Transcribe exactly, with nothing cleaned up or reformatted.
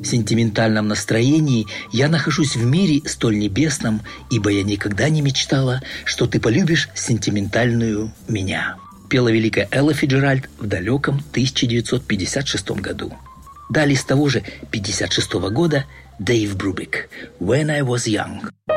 сентиментальном настроении я нахожусь в мире столь небесном, ибо я никогда не мечтала, что ты полюбишь сентиментальную меня», пела великая Элла Фиджеральд в далеком тысяча девятьсот пятьдесят шестом году. Далее с того же пятьдесят шестого года Дэйв Брубик «When I Was Young».